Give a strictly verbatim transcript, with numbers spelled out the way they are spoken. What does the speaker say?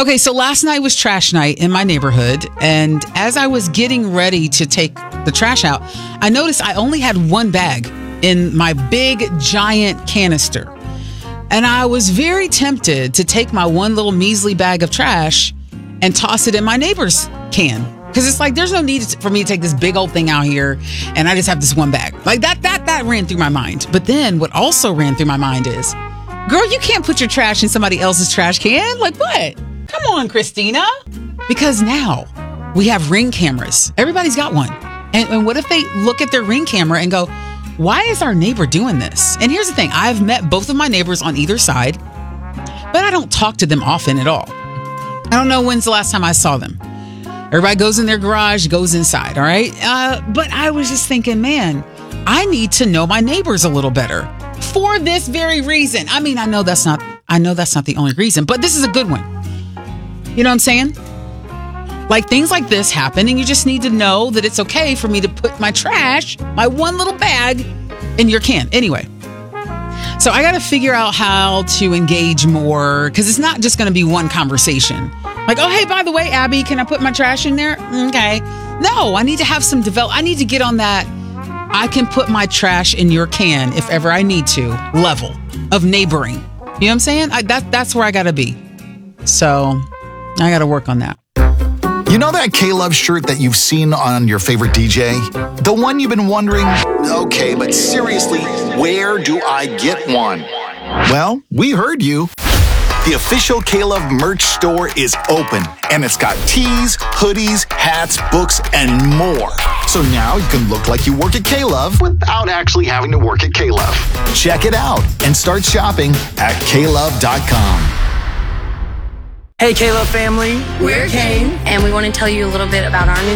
Okay, so last night was trash night in my neighborhood, and as I was getting ready to take the trash out, I noticed I only had one bag in my big, giant canister. And I was very tempted to take my one little measly bag of trash and toss it in my neighbor's can. Because it's like, there's no need for me to take this big old thing out here, and I just have this one bag. Like, that, that, that ran through my mind. But then what also ran through my mind is, girl, you can't put your trash in somebody else's trash can. Like, what? Come on, Christina. Because now we have Ring cameras. Everybody's got one. And, and what if they look at their Ring camera and go, why is our neighbor doing this? And here's the thing. I've met both of my neighbors on either side, but I don't talk to them often at all. I don't know when's the last time I saw them. Everybody goes in their garage, goes inside, all right? Uh, but I was just thinking, man, I need to know my neighbors a little better for this very reason. I mean, I know that's not, I know that's not the only reason, but this is a good one. You know what I'm saying? Like, things like this happen, and you just need to know that it's okay for me to put my trash, my one little bag, in your can. Anyway, so I got to figure out how to engage more, because it's not just going to be one conversation. Like, oh, hey, by the way, Abby, can I put my trash in there? Okay. No, I need to have some develop. I need to get on that I can put my trash in your can if ever I need to level of neighboring. You know what I'm saying? I, that, that's where I got to be. So I got to work on that. You know that K-Love shirt that you've seen on your favorite D J? The one you've been wondering, okay, but seriously, where do I get one? Well, we heard you. The official K-Love merch store is open, and it's got tees, hoodies, hats, books, and more. So now you can look like you work at K-Love without actually having to work at K-Love. Check it out and start shopping at K love dot com. Hey, K-Love family. We're Kane, and we want to tell you a little bit about our new